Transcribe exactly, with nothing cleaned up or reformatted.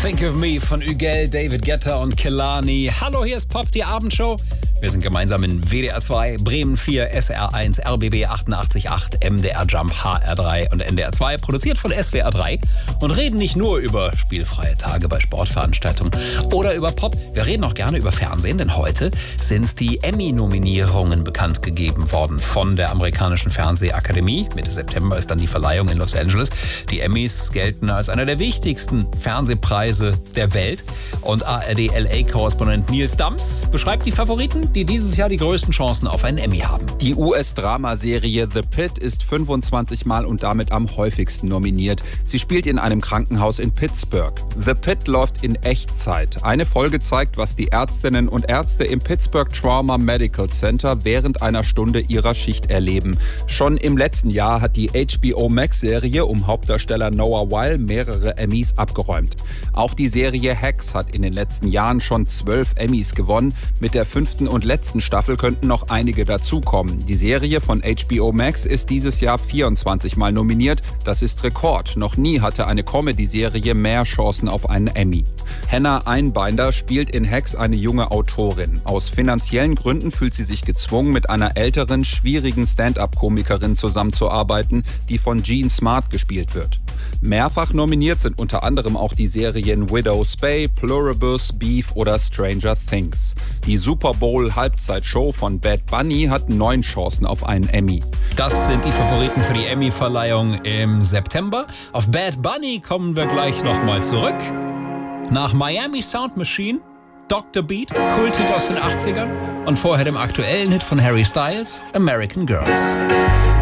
Think of Me von Ügel, David Guetta und Kehlani. Hallo, hier ist Pop, die Abendshow. Wir sind gemeinsam in W D R zwei, Bremen vier, S R eins, R B B achtundachtzig Komma acht, M D R Jump, H R drei und N D R zwei. Produziert von S W R drei und reden nicht nur über spielfreie Tage bei Sportveranstaltungen oder über Pop. Wir reden auch gerne über Fernsehen, denn heute sind die Emmy-Nominierungen bekannt gegeben worden von der amerikanischen Fernsehakademie. Mitte September ist dann die Verleihung in Los Angeles. Die Emmys gelten als einer der wichtigsten Fernsehpreise der Welt. Und A R D-L A-Korrespondent Nils Dams beschreibt die Favoriten, die dieses Jahr die größten Chancen auf einen Emmy haben. Die U S-Dramaserie The Pitt ist fünfundzwanzig Mal und damit am häufigsten nominiert. Sie spielt in einem Krankenhaus in Pittsburgh. The Pitt läuft in Echtzeit. Eine Folge zeigt, was die Ärztinnen und Ärzte im Pittsburgh Trauma Medical Center während einer Stunde ihrer Schicht erleben. Schon im letzten Jahr hat die H B O Max-Serie um Hauptdarsteller Noah Wyle mehrere Emmys abgeräumt. Auch die Serie Hacks hat in den letzten Jahren schon zwölf Emmys gewonnen. Mit der fünften und letzten Staffel könnten noch einige dazukommen. Die Serie von H B O Max ist dieses Jahr vierundzwanzig Mal nominiert. Das ist Rekord. Noch nie hatte eine Comedy-Serie mehr Chancen auf einen Emmy. Hannah Einbinder spielt in Hacks eine junge Autorin. Aus finanziellen Gründen fühlt sie sich gezwungen, mit einer älteren, schwierigen Stand-up-Komikerin zusammenzuarbeiten, die von Jean Smart gespielt wird. Mehrfach nominiert sind unter anderem auch die Serien Widow's Bay, Pluribus, Beef oder Stranger Things. Die Super Bowl-Halbzeitshow von Bad Bunny hat neun Chancen auf einen Emmy. Das sind die Favoriten für die Emmy-Verleihung im September. Auf Bad Bunny kommen wir gleich nochmal zurück. Nach Miami Sound Machine, Doktor Beat, Kulthit aus den achtzigern und vorher dem aktuellen Hit von Harry Styles, American Girls.